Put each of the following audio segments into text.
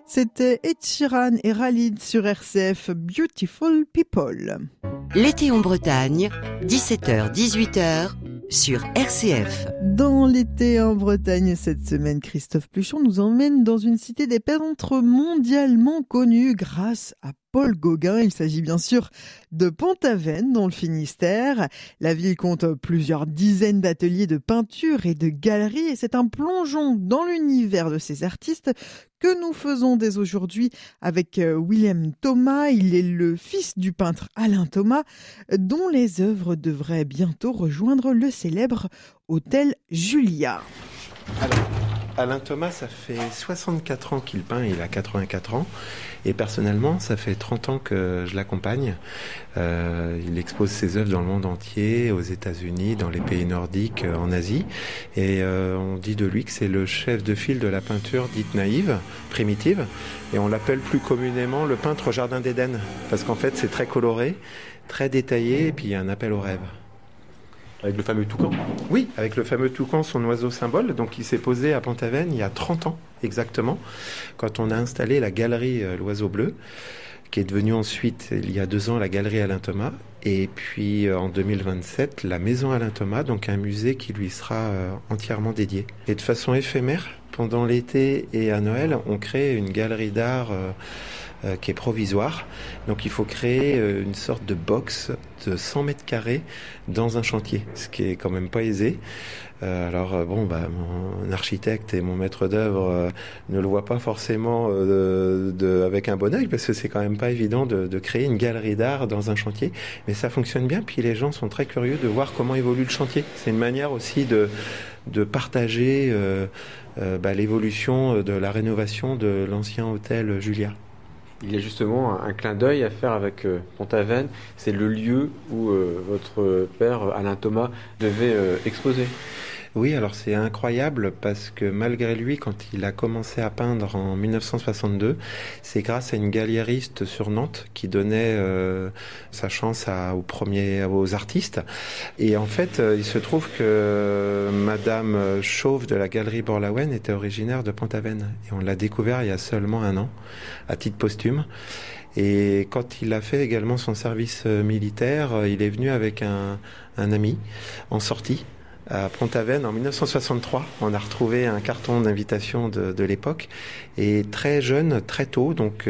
C'était Ed Sheeran et Khalid sur RCF Beautiful People. L'été en Bretagne, 17h-18h sur RCF. Dans l'été en Bretagne, cette semaine, Christophe Pluchon nous emmène dans une cité des peintres mondialement connue grâce à Paul Gauguin. Il s'agit bien sûr de Pont-Aven, dans le Finistère. La ville compte plusieurs dizaines d'ateliers de peinture et de galeries, et c'est un plongeon dans l'univers de ces artistes que nous faisons dès aujourd'hui avec William Thomas. Il est le fils du peintre Alain Thomas, dont les œuvres devraient bientôt rejoindre le célèbre hôtel Julia. Alors, Alain Thomas, ça fait 64 ans qu'il peint, il a 84 ans. Et personnellement, ça fait 30 ans que je l'accompagne. Il expose ses œuvres dans le monde entier, aux États-Unis, dans les pays nordiques, en Asie. Et on dit de lui que c'est le chef de file de la peinture dite naïve, primitive. Et on l'appelle plus communément le peintre au jardin d'Éden. Parce qu'en fait, c'est très coloré, très détaillé, et puis il y a un appel au rêve. Avec le fameux toucan ? Oui, avec le fameux toucan, son oiseau symbole. Donc il s'est posé à Pont-Aven il y a 30 ans exactement, quand on a installé la galerie L'Oiseau Bleu, qui est devenue ensuite, il y a 2 ans, la galerie Alain Thomas. Et puis en 2027, la maison Alain Thomas, donc un musée qui lui sera entièrement dédié. Et de façon éphémère, pendant l'été et à Noël, on crée une galerie d'art qui est provisoire. Donc il faut créer une sorte de box de 100 mètres carrés dans un chantier, ce qui est quand même pas aisé. Mon architecte et mon maître d'œuvre ne le voient pas forcément avec un bon œil, parce que c'est quand même pas évident de créer une galerie d'art dans un chantier. Mais ça fonctionne bien, puis les gens sont très curieux de voir comment évolue le chantier. C'est une manière aussi de partager l'évolution de la rénovation de l'ancien hôtel Julia. Il y a justement un clin d'œil à faire avec Pont-Aven. C'est le lieu où votre père, Alain Thomas, devait exposer. Oui, alors c'est incroyable parce que malgré lui, quand il a commencé à peindre en 1962, c'est grâce à une galériste sur Nantes qui donnait sa chance aux artistes. Et en fait, il se trouve que Madame Chauve de la galerie Borlawen était originaire de Pont-Aven. Et on l'a découvert il y a seulement 1 an, à titre posthume. Et quand il a fait également son service militaire, il est venu avec un ami en sortie à Pont-Aven en 1963. On a retrouvé un carton d'invitation de l'époque, et très jeune, très tôt, donc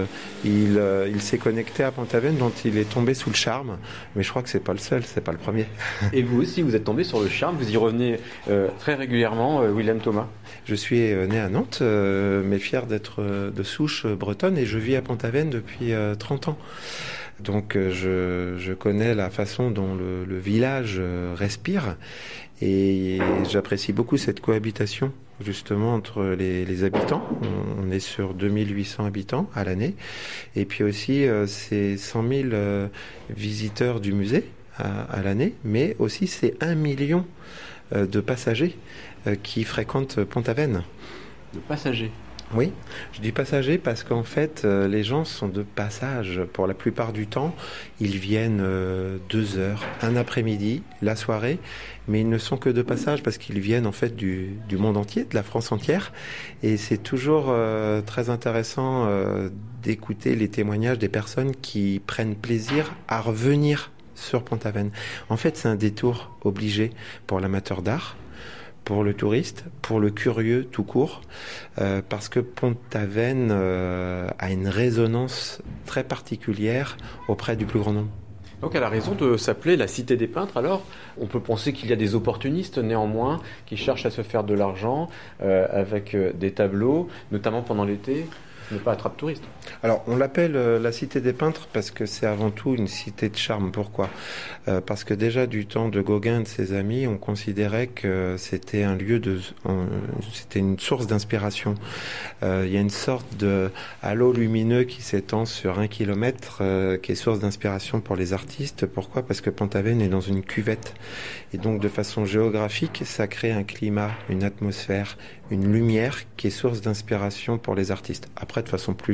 il s'est connecté à Pont-Aven, dont il est tombé sous le charme. Mais je crois que c'est pas le seul, c'est pas le premier. Et vous aussi, vous êtes tombé sur le charme, vous y revenez très régulièrement, William Thomas. Je suis né à Nantes, mais fier d'être de souche bretonne, et je vis à Pont-Aven depuis 30 ans. Donc je connais la façon dont le village respire, et j'apprécie beaucoup cette cohabitation justement entre les habitants. On est sur 2800 habitants à l'année, et puis aussi c'est 100 000 visiteurs du musée à l'année, mais aussi c'est 1 million de passagers qui fréquentent Pont-Aven. De passagers ? Oui, je dis passagers parce qu'en fait, les gens sont de passage. Pour la plupart du temps, ils viennent 2 heures, un après-midi, la soirée, mais ils ne sont que de passage parce qu'ils viennent en fait du monde entier, de la France entière. Et c'est toujours très intéressant d'écouter les témoignages des personnes qui prennent plaisir à revenir sur Pont-Aven. En fait, c'est un détour obligé pour l'amateur d'art, pour le touriste, pour le curieux tout court, parce que Pont-Aven a une résonance très particulière auprès du plus grand nombre. Donc elle a raison de s'appeler la Cité des Peintres. Alors, on peut penser qu'il y a des opportunistes néanmoins qui cherchent à se faire de l'argent avec des tableaux, notamment pendant l'été. Ce n'est pas attrape-touriste. Alors, on l'appelle la Cité des Peintres parce que c'est avant tout une cité de charme. Pourquoi ? Parce que déjà du temps de Gauguin et de ses amis, on considérait que c'était un lieu c'était une source d'inspiration. Il y a une sorte de halo lumineux qui s'étend sur 1 kilomètre, qui est source d'inspiration pour les artistes. Pourquoi ? Parce que Pont-Aven est dans une cuvette. Et donc, de façon géographique, ça crée un climat, une atmosphère, une lumière qui est source d'inspiration pour les artistes. Après, de façon plus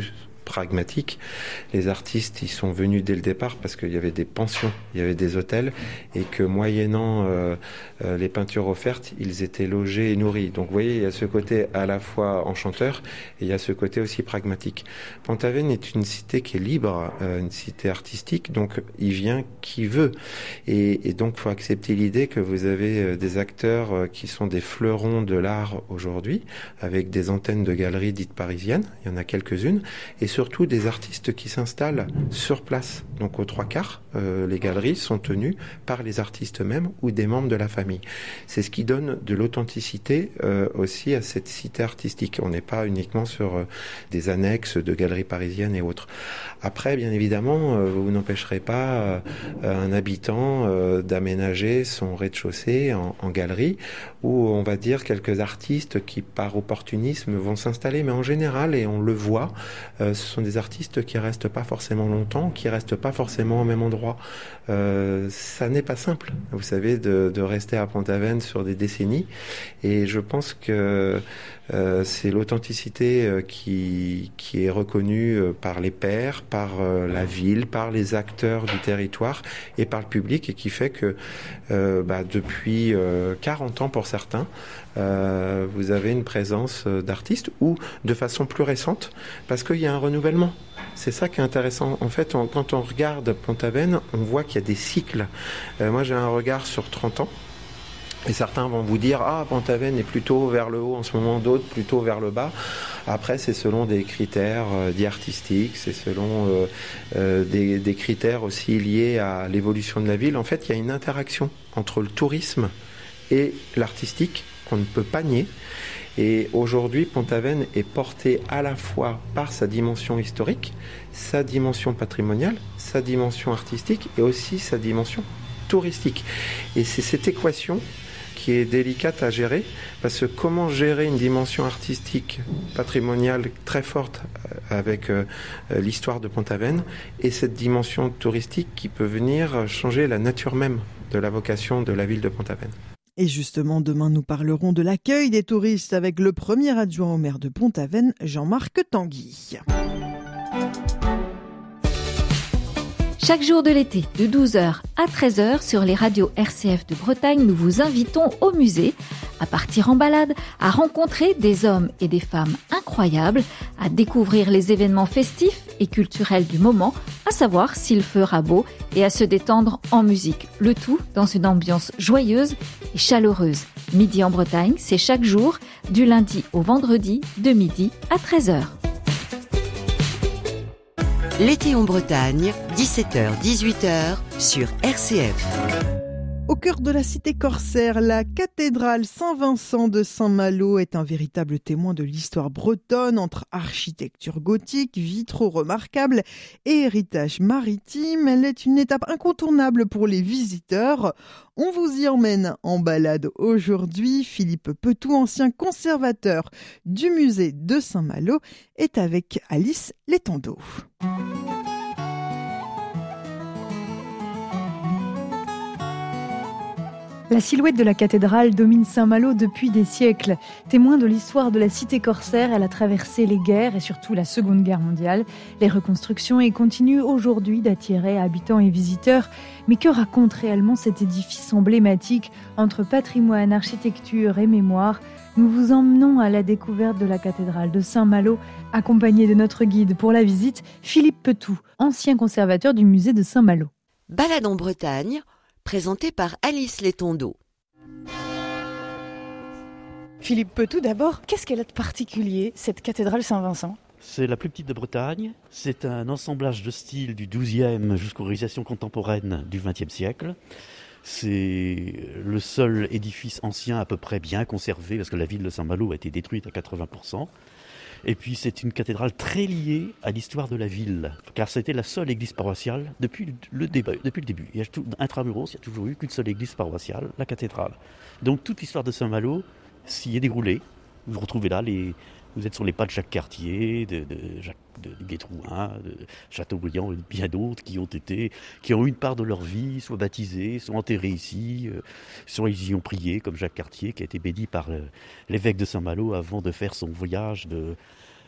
pragmatique. Les artistes, ils sont venus dès le départ parce qu'il y avait des pensions, il y avait des hôtels, et que moyennant les peintures offertes, ils étaient logés et nourris. Donc vous voyez, il y a ce côté à la fois enchanteur et il y a ce côté aussi pragmatique. Pont-Aven est une cité qui est libre, une cité artistique, donc il vient qui veut. Et donc il faut accepter l'idée que vous avez des acteurs qui sont des fleurons de l'art aujourd'hui, avec des antennes de galeries dites parisiennes, il y en a quelques-unes, et surtout des artistes qui s'installent sur place. Donc aux 3/4, les galeries sont tenues par les artistes eux-mêmes ou des membres de la famille. C'est ce qui donne de l'authenticité aussi à cette cité artistique. On n'est pas uniquement sur des annexes de galeries parisiennes et autres. Après, bien évidemment, vous n'empêcherez pas un habitant d'aménager son rez-de-chaussée en galerie, où on va dire quelques artistes qui par opportunisme vont s'installer, mais en général, et on le voit, ce sont des artistes qui restent pas forcément longtemps, qui restent pas forcément au même endroit. Ça n'est pas simple, vous savez, de rester à Pont-Aven sur des décennies, et je pense que c'est l'authenticité qui est reconnue par les pairs, par la ville, par les acteurs du territoire et par le public, et qui fait que depuis 40 ans pour certains, vous avez une présence d'artistes, ou de façon plus récente, parce qu'il y a un renouvellement. C'est ça qui est intéressant. En fait, quand on regarde Pont-Aven, on voit qu'il y a des cycles. Moi, j'ai un regard sur 30 ans. Et certains vont vous dire, Pont-Aven est plutôt vers le haut en ce moment, d'autres plutôt vers le bas. Après, c'est selon des critères dits artistiques, c'est selon des critères aussi liés à l'évolution de la ville. En fait, il y a une interaction entre le tourisme et l'artistique qu'on ne peut pas nier. Et aujourd'hui, Pont-Aven est porté à la fois par sa dimension historique, sa dimension patrimoniale, sa dimension artistique et aussi sa dimension touristique. Et c'est cette équation qui est délicate à gérer, parce que comment gérer une dimension artistique, patrimoniale très forte avec l'histoire de Pont-Aven, et cette dimension touristique qui peut venir changer la nature même de la vocation de la ville de Pont-Aven. Et justement, demain, nous parlerons de l'accueil des touristes avec le premier adjoint au maire de Pont-Aven, Jean-Marc Tanguy. Chaque jour de l'été, de 12h à 13h, sur les radios RCF de Bretagne, nous vous invitons au musée, à partir en balade, à rencontrer des hommes et des femmes incroyables, à découvrir les événements festifs et culturels du moment, à savoir s'il fera beau, et à se détendre en musique. Le tout dans une ambiance joyeuse et chaleureuse. Midi en Bretagne, c'est chaque jour, du lundi au vendredi, de midi à 13h. L'été en Bretagne, 17h-18h sur RCF. Au cœur de la cité corsaire, la cathédrale Saint-Vincent de Saint-Malo est un véritable témoin de l'histoire bretonne, entre architecture gothique, vitraux remarquables et héritage maritime. Elle est une étape incontournable pour les visiteurs. On vous y emmène en balade aujourd'hui. Philippe Petou, ancien conservateur du musée de Saint-Malo, est avec Alice Létando. La silhouette de la cathédrale domine Saint-Malo depuis des siècles. Témoin de l'histoire de la cité corsaire, elle a traversé les guerres et surtout la Seconde Guerre mondiale, les reconstructions, et continue aujourd'hui d'attirer habitants et visiteurs. Mais que raconte réellement cet édifice emblématique entre patrimoine, architecture et mémoire ? Nous vous emmenons à la découverte de la cathédrale de Saint-Malo, accompagné de notre guide pour la visite, Philippe Petou, ancien conservateur du musée de Saint-Malo. Balade en Bretagne, présenté par Alice Létando. Philippe Petou, d'abord, qu'est-ce qu'elle a de particulier, cette cathédrale Saint-Vincent ? C'est la plus petite de Bretagne. C'est un assemblage de styles du XIIe jusqu'aux réalisations contemporaines du XXe siècle. C'est le seul édifice ancien à peu près bien conservé, parce que la ville de Saint-Malo a été détruite à 80%. Et puis c'est une cathédrale très liée à l'histoire de la ville, car c'était la seule église paroissiale depuis le début. Il y a intramuros, il n'y a toujours eu qu'une seule église paroissiale, la cathédrale. Donc toute l'histoire de Saint-Malo s'y est déroulée. Vous retrouvez là, vous êtes sur les pas de Jacques Cartier, de Gué-Trouin, de Chateaubriand et bien d'autres qui ont eu une part de leur vie, soit baptisés, soit enterrés ici, soit ils y ont prié, comme Jacques Cartier, qui a été béni par l'évêque de Saint-Malo avant de faire son voyage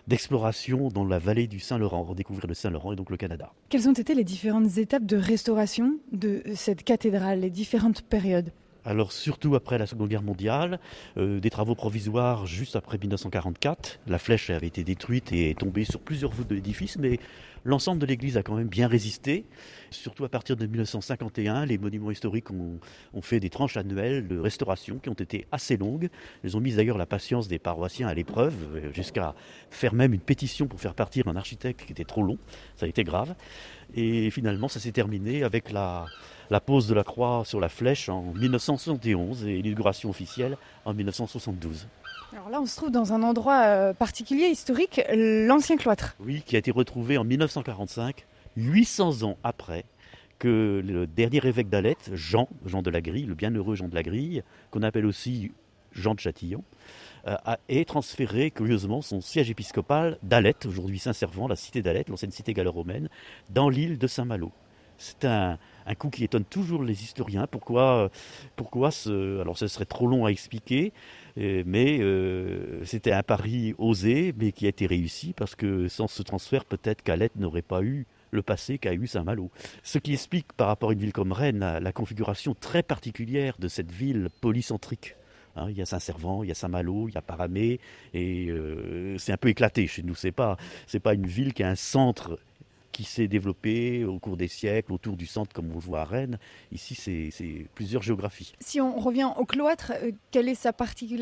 d'exploration dans la vallée du Saint-Laurent, redécouvrir le Saint-Laurent et donc le Canada. Quelles ont été les différentes étapes de restauration de cette cathédrale, les différentes périodes ? Alors surtout après la Seconde Guerre mondiale, des travaux provisoires juste après 1944. La flèche avait été détruite et est tombée sur plusieurs voûtes de l'édifice, mais l'ensemble de l'église a quand même bien résisté. Surtout à partir de 1951, les monuments historiques ont fait des tranches annuelles de restauration qui ont été assez longues. Elles ont mis d'ailleurs la patience des paroissiens à l'épreuve, jusqu'à faire même une pétition pour faire partir un architecte qui était trop long. Ça a été grave. Et finalement, ça s'est terminé avec la pose de la croix sur la flèche en 1971 et l'inauguration officielle en 1972. Alors là, on se trouve dans un endroit particulier, historique, l'ancien cloître. Oui, qui a été retrouvé en 1945, 800 ans après que le dernier évêque d'Alette, Jean de la Grille, le bienheureux Jean de la Grille, qu'on appelle aussi Jean de Châtillon, est transféré curieusement son siège épiscopal d'Alette, aujourd'hui Saint-Servant, la cité d'Alette, l'ancienne cité gallo-romaine, dans l'île de Saint-Malo. C'est un coup qui étonne toujours les historiens. Pourquoi alors ce serait trop long à expliquer, mais c'était un pari osé, mais qui a été réussi, parce que sans ce transfert, peut-être qu'Alette n'aurait pas eu le passé qu'a eu Saint-Malo. Ce qui explique par rapport à une ville comme Rennes la configuration très particulière de cette ville polycentrique. Il y a Saint-Servant, il y a Saint-Malo, il y a Paramé, et c'est un peu éclaté chez nous. C'est pas une ville qui a un centre qui s'est développé au cours des siècles autour du centre, comme on le voit à Rennes. Ici, c'est plusieurs géographies. Si on revient au cloître, quelle est sa particularité ?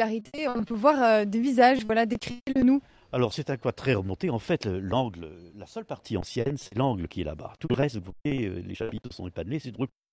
On peut voir des visages, voilà, décrivez-le-nous. Alors, c'est un cloître très remonté. En fait, l'angle, la seule partie ancienne, c'est l'angle qui est là-bas. Tout le reste, vous voyez, les chapiteaux sont épanelés. C'est